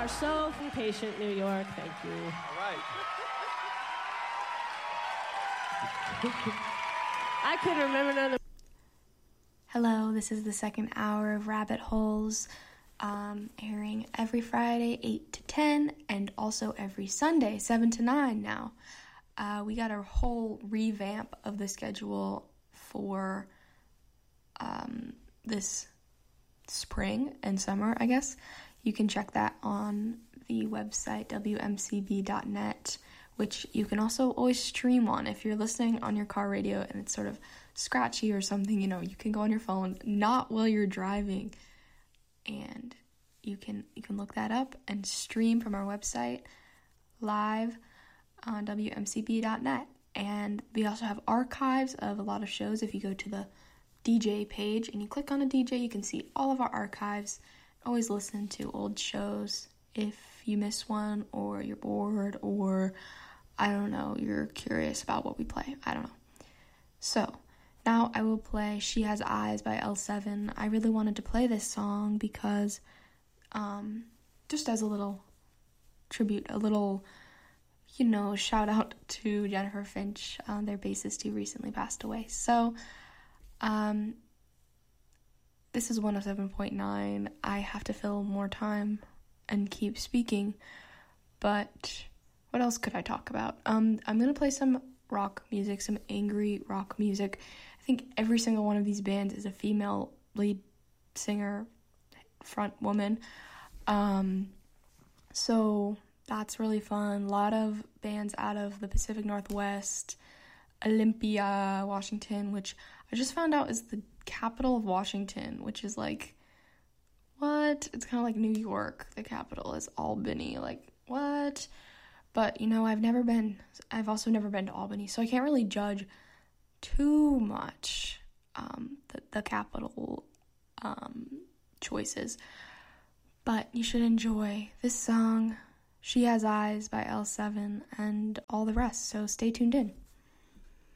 are so patient, New York. Thank you. All right. I couldn't remember none of the... Hello, this is the second hour of Rabbit Holes, airing every Friday, 8 to 10, and also every Sunday, 7 to 9 now. We got a whole revamp of the schedule for this spring and summer, I guess. You can check that on the website wmcb.net, which you can also always stream on. If you're listening on your car radio and it's sort of scratchy or something, you know, you can go on your phone, not while you're driving, and you can look that up and stream from our website live on wmcb.net. And we also have archives of a lot of shows. If you go to the DJ page and you click on a DJ, you can see all of our archives. Always listen to old shows if you miss one, or you're bored, or I don't know, you're curious about what we play. I don't know. So now I will play She Has Eyes by L7. I really wanted to play this song because just as a little tribute, a little, you know, shout out to Jennifer Finch, their bassist who recently passed away. So this is 107.9. I have to fill more time and keep speaking, but what else could I talk about? I'm gonna play some rock music, some angry rock music. I think every single one of these bands is a female lead singer, front woman. So that's really fun. A lot of bands out of the Pacific Northwest, Olympia, Washington, which I just found out is the capital of Washington, which is like, what? It's kind of like New York. The capital is Albany. Like, what? But, you know, I've also never been to Albany, so I can't really judge too much the capital choices. But you should enjoy this song, She Has Eyes by L7, and all the rest, so stay tuned in.